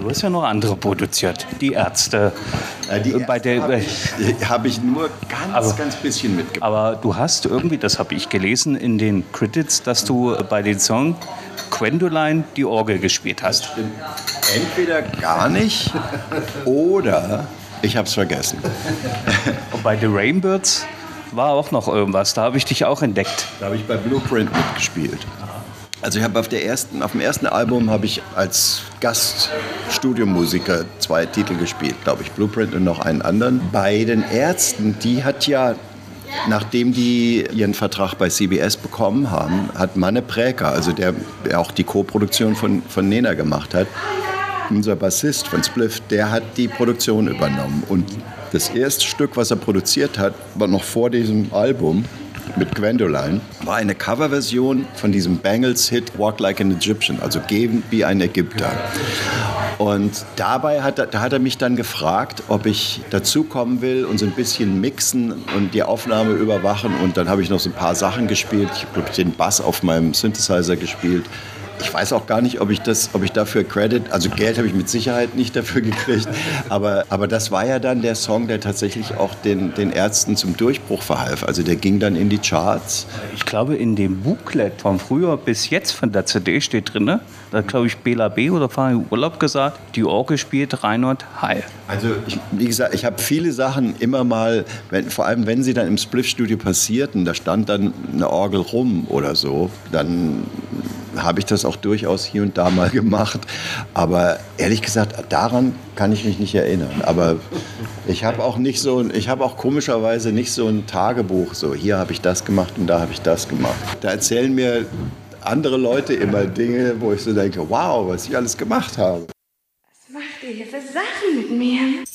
du hast ja noch andere produziert. Die Ärzte. Habe ich nur ganz bisschen mitgebracht. Aber du hast irgendwie, das habe ich gelesen in den Credits, dass du bei den Song Gwendoline die Orgel gespielt hast. Stimmt. Entweder gar nicht oder ich habe es vergessen. Und bei The Rainbirds war auch noch irgendwas, da habe ich dich auch entdeckt. Da habe ich bei Blueprint mitgespielt. Also ich habe auf dem ersten Album habe ich als Gaststudiomusiker 2 Titel gespielt, glaube ich, Blueprint und noch einen anderen. Bei den Ärzten, die hat ja, nachdem die ihren Vertrag bei CBS bekommen haben, hat Manne Präker, also der auch die Co-Produktion von Nena gemacht hat, unser Bassist von Spliff, der hat die Produktion übernommen. Und das erste Stück, was er produziert hat, war noch vor diesem Album mit Gwendoline, war eine Coverversion von diesem Bangles-Hit Walk Like an Egyptian, also Gehen wie ein Ägypter. Und dabei hat er mich dann gefragt, ob ich dazukommen will und so ein bisschen mixen und die Aufnahme überwachen. Und dann habe ich noch so ein paar Sachen gespielt. Ich habe den Bass auf meinem Synthesizer gespielt. Ich weiß auch gar nicht, ob ich dafür Credit, also Geld habe ich mit Sicherheit nicht dafür gekriegt, aber das war ja dann der Song, der tatsächlich auch den Ärzten zum Durchbruch verhalf. Also der ging dann in die Charts. Ich glaube, in dem Booklet von früher bis jetzt von der CD steht drin, da hat, glaube ich, Bela B. oder Fahr in Urlaub gesagt, die Orgel spielt Reinhard Heil. Also wie gesagt, ich habe viele Sachen immer mal, vor allem wenn sie dann im Spliff-Studio passierten, da stand dann eine Orgel rum oder so, dann habe ich das auch durchaus hier und da mal gemacht. Aber ehrlich gesagt, daran kann ich mich nicht erinnern. Aber ich habe auch komischerweise nicht so ein Tagebuch, so hier habe ich das gemacht und da habe ich das gemacht. Da erzählen mir andere Leute immer Dinge, wo ich so denke, wow, was ich alles gemacht habe. Was macht ihr hier für Sachen mit mir?